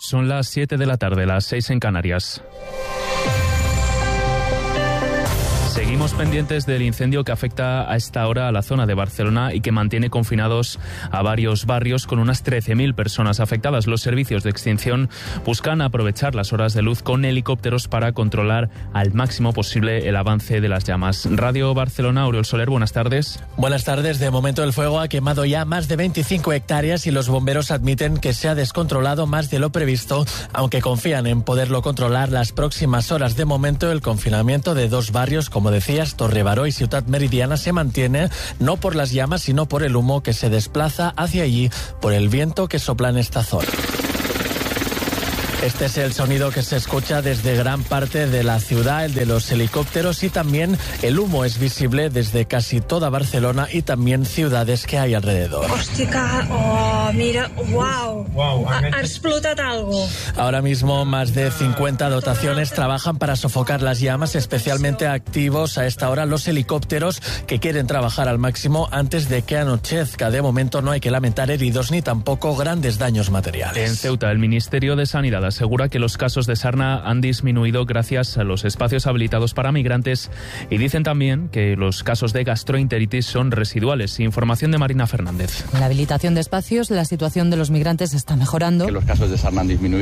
Son las 7 de la tarde, las 6 en Canarias. Seguimos pendientes del incendio que afecta a esta hora a la zona de Barcelona y que mantiene confinados a varios barrios con unas 13.000 personas afectadas. Los servicios de extinción buscan aprovechar las horas de luz con helicópteros para controlar al máximo posible el avance de las llamas. Radio Barcelona, Oriol Soler, buenas tardes. Buenas tardes. De momento el fuego ha quemado ya más de 25 hectáreas y los bomberos admiten que se ha descontrolado más de lo previsto, aunque confían en poderlo controlar las próximas horas. De momento el confinamiento de dos barrios, como decías, Torrebaró y Ciutat Meridiana, se mantiene no por las llamas, sino por el humo que se desplaza hacia allí por el viento que sopla en esta zona. Este es el sonido que se escucha desde gran parte de la ciudad, el de los helicópteros, y también el humo es visible desde casi toda Barcelona y también ciudades que hay alrededor. Hostia, mira, wow, ha explotado algo. Ahora mismo más de 50 dotaciones trabajan para sofocar las llamas, especialmente activos a esta hora los helicópteros que quieren trabajar al máximo antes de que anochezca. De momento no hay que lamentar heridos ni tampoco grandes daños materiales. En Ceuta, el Ministerio de Sanidad asegura que los casos de sarna han disminuido gracias a los espacios habilitados para migrantes y dicen también que los casos de gastroenteritis son residuales. Información de Marina Fernández. En la habilitación de espacios, la situación de los migrantes está mejorando. Que los casos de sarna han disminuido